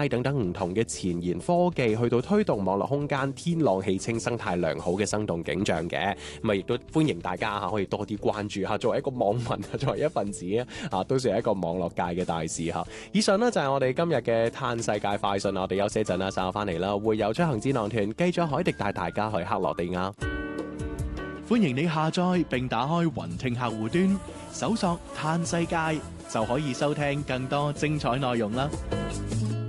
AI 等等唔同嘅前沿科技，去到推動網絡空間天朗氣清、生態良好嘅生動景象嘅。咁啊，亦都歡迎大家可以多啲關注下。作為一個網民，作為一份子都算係一個網絡界嘅大事嚇。以上呢，就係我哋今日嘅嘆世界快訊，我哋休息一陣啦，稍後翻嚟啦，會有出行智囊團繼續海迪帶大家去克羅地亞。 歡迎你下載並打開雲聽客戶端，搜索嘆世界就可以收聽更多精彩內容啦。